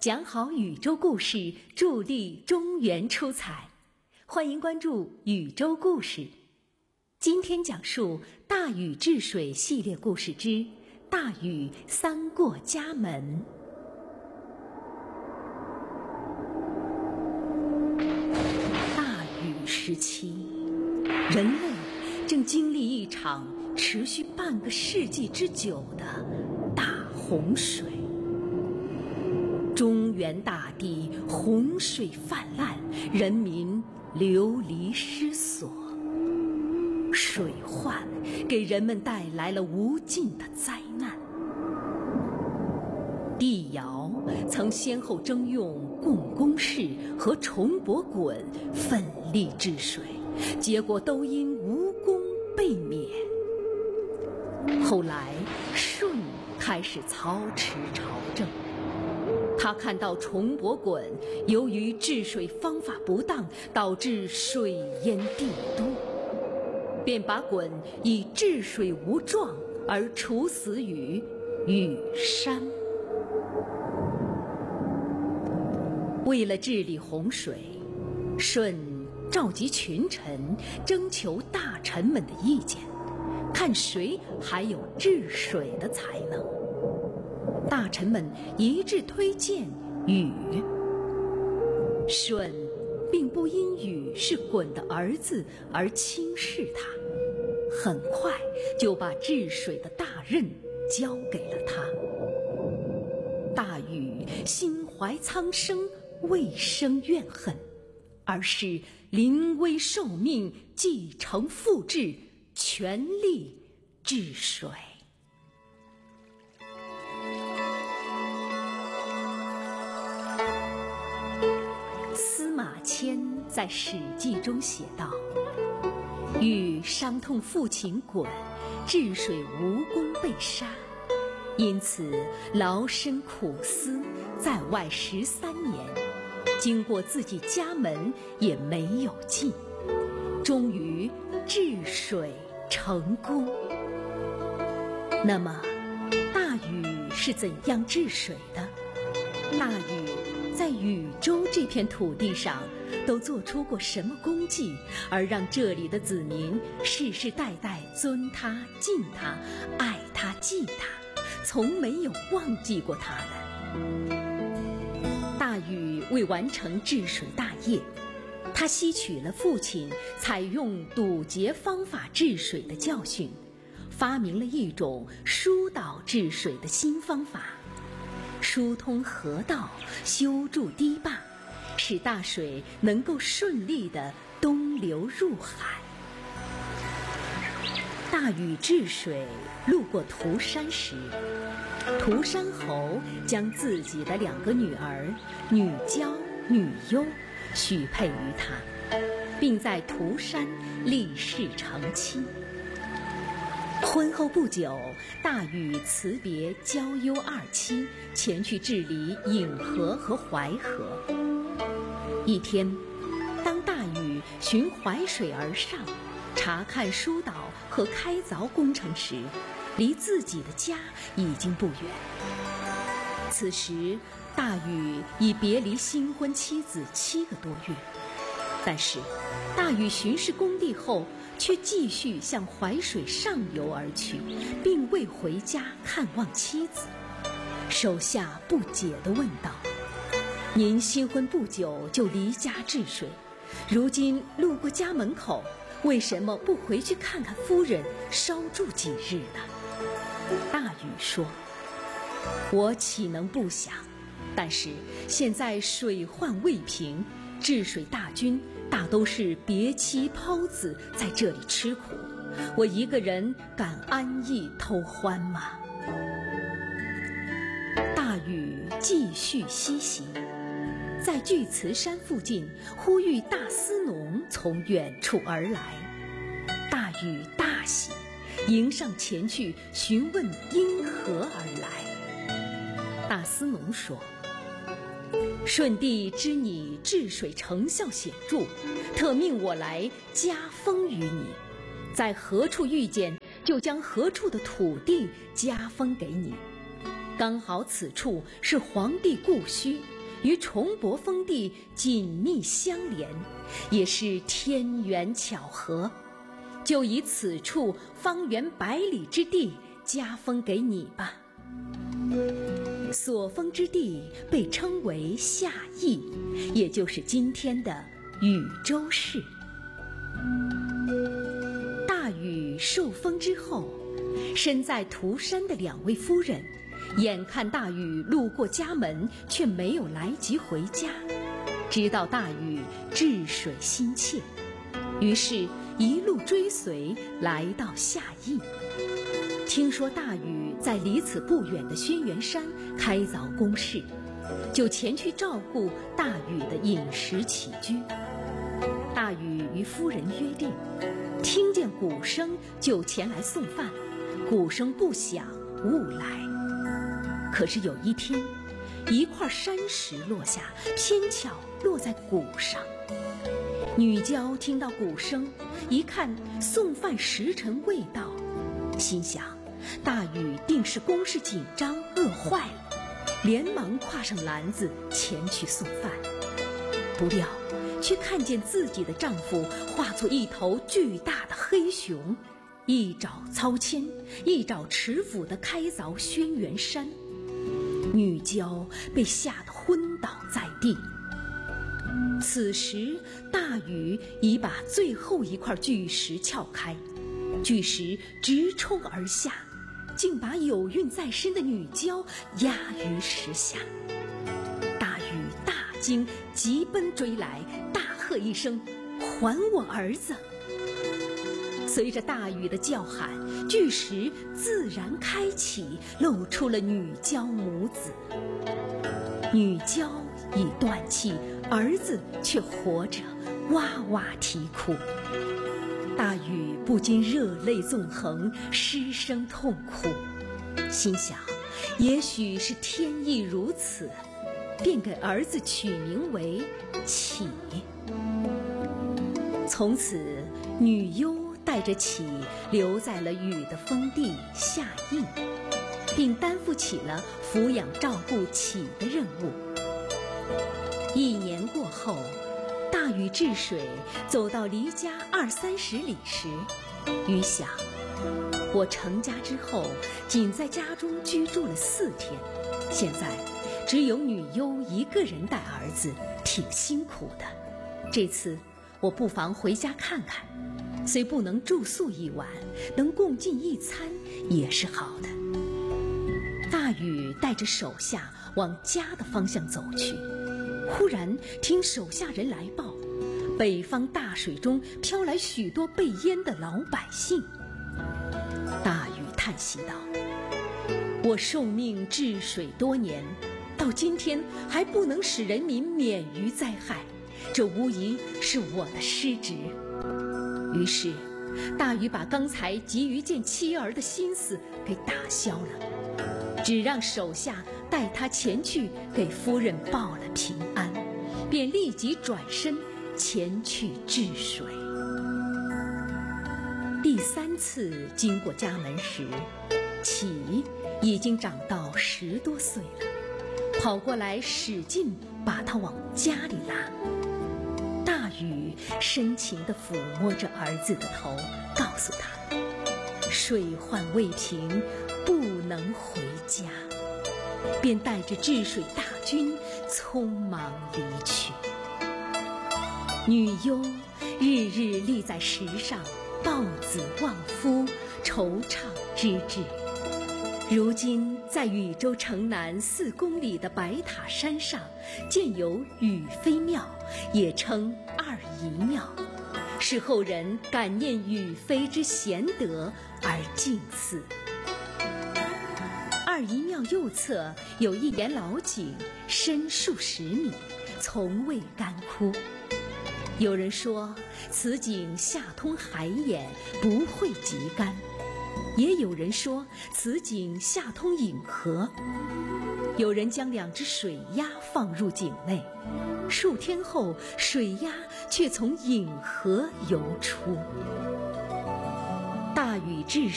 讲好宇宙故事，助力中原出彩。欢迎关注宇宙故事。今天讲述大禹治水系列故事之大禹三过家门。大禹时期，人类正经历一场持续半个世纪之久的大洪水。中原大地洪水泛滥，人民流离失所。水患给人们带来了无尽的灾难。帝尧曾先后征用共工氏和重伯鲧奋力治水，结果都因无功被免。后来舜开始操持朝政，他看到重伯鲧由于治水方法不当，导致水淹帝都，便把鲧以治水无状而处死于禹山。为了治理洪水，舜召集群臣，征求大臣们的意见，看谁还有治水的才能。大臣们一致推荐禹。舜并不因禹是鲧的儿子而轻视他，很快就把治水的大任交给了他。大禹心怀苍生，未生怨恨，而是临危受命，继承父志，全力治水。司马迁在《史记》中写道：禹伤痛父亲鲧，治水无功被杀，因此劳身苦思，在外13年，经过自己家门也没有尽，终于治水成功。那么大禹是怎样治水的？大禹在禹州这片土地上都做出过什么功绩，而让这里的子民世世代代尊他敬他，爱他祭他，从没有忘记过他们。大禹为完成治水大业，他吸取了父亲采用堵截方法治水的教训，发明了一种疏导治水的新方法，疏通河道，修筑堤坝，使大水能够顺利地东流入海。大禹治水路过涂山时，涂山侯将自己的2个女儿女娇、女优许配于他，并在涂山立誓成亲。婚后不久，大禹辞别娇优2妻，前去治理颍河和淮河。一天，当大禹循淮水而上，查看疏导和开凿工程时，离自己的家已经不远。此时大禹已别离新婚妻子7个多月，但是大禹巡视工地后，却继续向淮水上游而去，并未回家看望妻子。手下不解地问道：您新婚不久就离家治水，如今路过家门口，为什么不回去看看夫人，稍住几日呢？大禹说：我岂能不想，但是现在水患未平，治水大军大都是别妻抛子在这里吃苦，我一个人敢安逸偷欢吗？大禹继续西行，在巨慈山附近忽遇大司农从远处而来。大禹大喜，迎上前去询问因何而来。大司农说：舜帝知你治水成效显著，特命我来加封于你，在何处遇见，就将何处的土地加封给你。刚好此处是皇帝故居， 与重博封地紧密相连，也是天缘巧合。就以此处方圆100里之地加封给你吧。所封之地被称为夏邑，也就是今天的禹州市。大禹受封之后，身在涂山的2位夫人眼看大禹路过家门，却没有来及回家，知道大禹治水心切，于是一路追随来到夏邑。听说大禹在离此不远的轩辕山开凿宫室，就前去照顾大禹的饮食起居。大禹与夫人约定，听见鼓声就前来送饭，鼓声不响勿来。可是有一天，一块山石落下，偏巧落在鼓上。女娇听到鼓声，一看送饭时辰未到，心想大禹定是公事紧张饿坏了，连忙挎上篮子前去送饭。不料却看见自己的丈夫化作一头巨大的黑熊，一爪操铅，一爪持斧地开凿轩辕山。女娇被吓得昏倒在地。此时大禹已把最后一块巨石撬开，巨石直冲而下，竟把有孕在身的女娇压于石下。大禹大惊，急奔追来，大喝一声：“还我儿子！”随着大禹的叫喊，巨石自然开启，露出了女娇母子。女娇已断气，儿子却活着，哇哇啼哭。大禹不禁热泪纵横，失声痛哭，心想也许是天意如此，便给儿子取名为启。从此女优带着启留在了禹的封地夏邑，并担负起了抚养照顾启的任务。1年过后，大禹治水走到离家20-30里时，禹想，我成家之后仅在家中居住了4天，现在只有女优一个人带儿子，挺辛苦的。这次我不妨回家看看，虽不能住宿1晚，能共进1餐也是好的。大禹带着手下往家的方向走去，忽然听手下人来报，北方大水中飘来许多被淹的老百姓。大禹叹息道：“我受命治水多年，到今天还不能使人民免于灾害，这无疑是我的失职。”于是大禹把刚才急于见妻儿的心思给打消了，只让手下带他前去给夫人报了平安，便立即转身前去治水。第3次经过家门时，启已经长到10多岁了，跑过来使劲把他往家里拉。大禹深情地抚摸着儿子的头，告诉他水患未平，不能回家，便带着治水大军匆忙离去。女优日日立在石上，抱子望夫，惆怅之至。如今在禹州城南4公里的白塔山上建有禹妃庙，也称二仪庙，是后人感念禹妃之贤德而敬祀。二仪庙右侧有一沿老井，深数10米，从未干枯。有人说此井下通海眼，不会急干，也有人说此井下通引河。有人将2只水鸭放入井内，数天后水鸭却从引河游出。大禹治